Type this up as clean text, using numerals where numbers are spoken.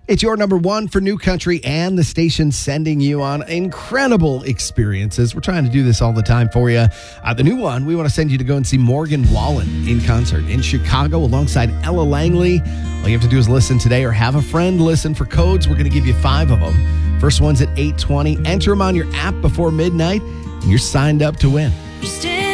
It's your number one for New Country and the station sending you on incredible experiences. We're trying to do this all the time for you. The new one, we want to send you to go and see Morgan Wallen in concert in Chicago alongside Ella Langley. All you have to do is listen today or have a friend listen. For codes, we're going to give you 5 of them. First one's at 8:20. Enter them on your app before midnight, and you're signed up to win.